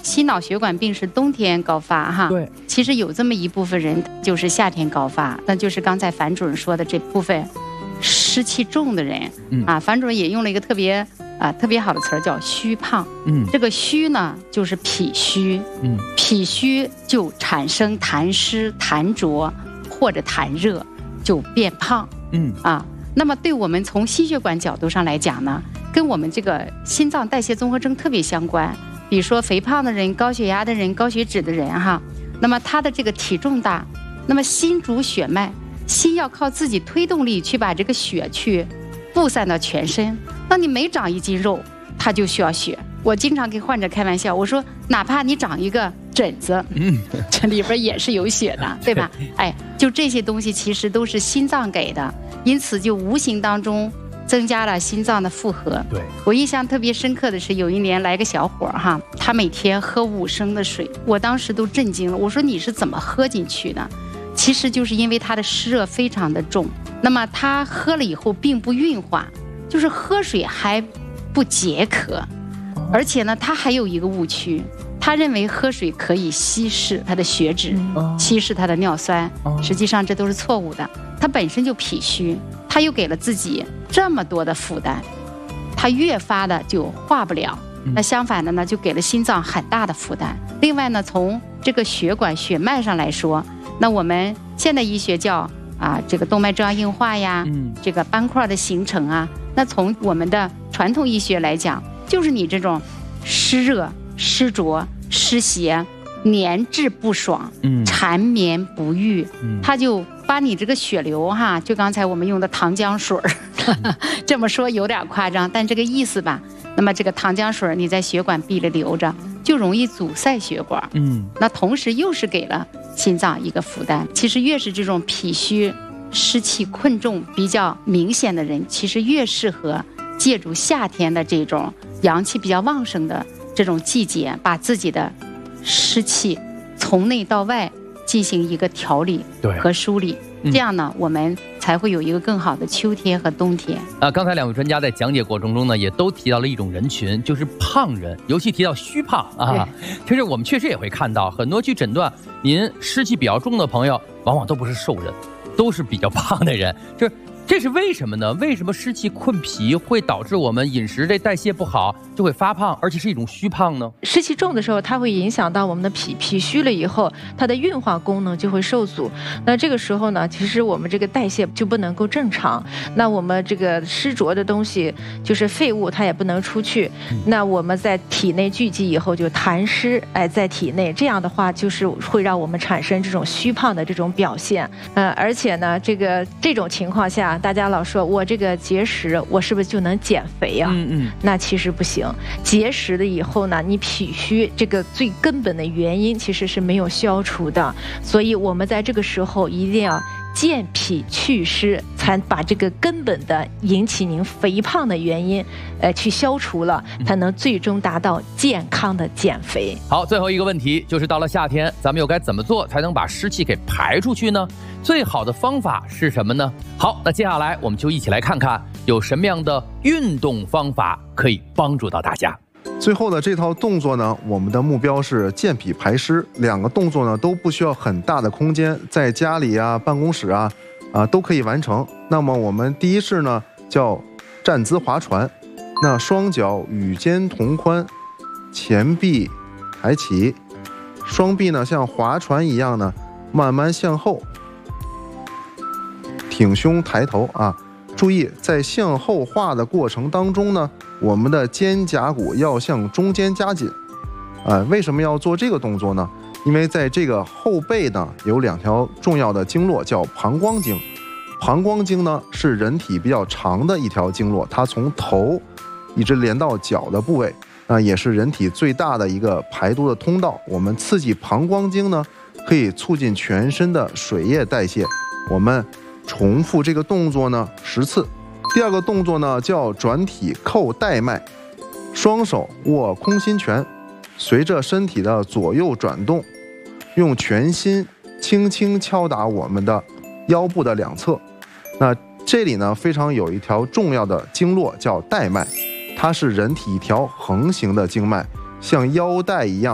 心脑血管病是冬天高发哈， 对， 其实有这么一部分人就是夏天高发，那就是刚才樊主任说的这部分湿气重的人，樊主任也用了一个特别好的词儿叫虚胖，这个虚呢就是脾虚，脾虚就产生痰湿、痰浊或者痰热，就变胖，那么对我们从心血管角度上来讲呢，跟我们这个心脏代谢综合征特别相关。比如说肥胖的人、高血压的人、高血脂的人哈，那么他的这个体重大，那么心主血脉，心要靠自己推动力去把这个血去布散到全身。那你每长一斤肉，它就需要血。我经常跟患者开玩笑，我说哪怕你长一个疹子，这里边也是有血的，对吧？哎，就这些东西其实都是心脏给的，因此就无形当中增加了心脏的负荷。 对， 我印象特别深刻的是，有一年来个小伙哈，他每天喝5升的水，我当时都震惊了。我说你是怎么喝进去的？其实就是因为他的湿热非常的重，那么他喝了以后并不运化，就是喝水还不解渴，而且呢，他还有一个误区，他认为喝水可以稀释他的血脂，稀释他的尿酸，实际上这都是错误的。他本身就脾虚，他又给了自己这么多的负担，他越发的就化不了。那相反的呢，就给了心脏很大的负担。另外呢，从这个血管血脉上来说，那我们现代医学叫这个动脉粥样硬化呀，这个斑块的形成啊。那从我们的传统医学来讲，就是你这种湿热、湿浊、湿邪、黏滞不爽、缠绵不愈，它就把你这个血流哈，就刚才我们用的糖浆水这么说有点夸张，但这个意思吧。那么这个糖浆水你在血管壁里流着，就容易阻塞血管，那同时又是给了心脏一个负担。其实越是这种脾虚、湿气困重比较明显的人，其实越适合借助夏天的这种阳气比较旺盛的这种季节，把自己的湿气从内到外进行一个调理和梳理，这样呢，我们才会有一个更好的秋天和冬天。 刚才两位专家在讲解过程中呢，也都提到了一种人群，就是胖人，尤其提到虚胖啊。其实我们确实也会看到很多去诊断您湿气比较重的朋友，往往都不是瘦人，都是比较胖的人，这是为什么呢？为什么湿气困脾会导致我们饮食这代谢不好，就会发胖，而且是一种虚胖呢？ 湿气重的时候，它会影响到我们的脾，脾虚了以后，它的运化功能就会受阻。那这个时候呢，其实我们这个代谢就不能够正常。那我们这个湿浊的东西，就是废物，它也不能出去。那我们在体内聚集以后，就痰湿在体内，这样的话就是会让我们产生这种虚胖的这种表现。而且呢，这种情况下，大家老说我这个节食，我是不是就能减肥啊？那其实不行。节食了以后呢，你脾虚这个最根本的原因其实是没有消除的，所以我们在这个时候一定要健脾祛湿，才把这个根本的引起您肥胖的原因去消除了，才能最终达到健康的减肥。 好，最后一个问题就是到了夏天，咱们又该怎么做才能把湿气给排出去呢？最好的方法是什么呢？好，那接下来我们就一起来看看有什么样的运动方法可以帮助到大家。 最后的这套动作呢，我们的目标是健脾排湿，两个动作呢都不需要很大的空间，在家里啊、办公室啊都可以完成。那么我们第一式呢叫站姿划船，那双脚与肩同宽，前臂抬起，双臂呢像划船一样呢慢慢向后，挺胸抬头啊。注意在向后画的过程当中呢，我们的肩胛骨要向中间夹紧。为什么要做这个动作呢？因为在这个后背呢有2条重要的经络，叫膀胱经。膀胱经呢是人体比较长的一条经络，它从头一直连到脚的部位，也是人体最大的一个排毒的通道。我们刺激膀胱经呢，可以促进全身的水液代谢。我们重复这个动作呢10次。第二个动作呢叫转体扣带脉，双手握空心拳，随着身体的左右转动，用全心轻轻敲打我们的腰部的两侧。那这里呢非常有一条重要的经络叫带脉，它是人体一条横行的经脉，像腰带一样